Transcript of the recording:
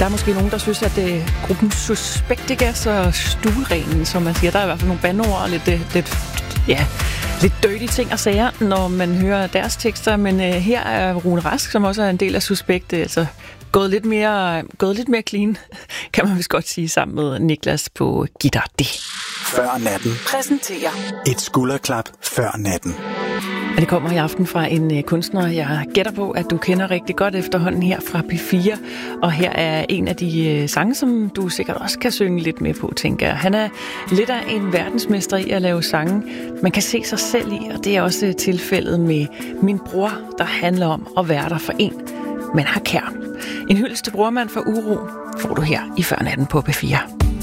Der er måske nogen, der synes, at gruppen Suspekt ikke er så stueren, som man siger. Der er i hvert fald nogle bandeord og lidt dirty ting og sager, når man hører deres tekster. Men her er Rune Rask, som også er en del af Suspekt, altså gået lidt mere clean, kan man vist godt sige, sammen med Niklas på guitar. Før natten præsenterer et skulderklap før natten. Og det kommer i aften fra en kunstner, jeg gætter på, at du kender rigtig godt efterhånden her fra P4. Og her er en af de sange, som du sikkert også kan synge lidt med på, tænker jeg. Han er lidt af en verdensmester i at lave sange, man kan se sig selv i, og det er også tilfældet med Min bror, der handler om at være der for en, men har kær. En hyldest til brormand for uro får du her i Før natten på P4.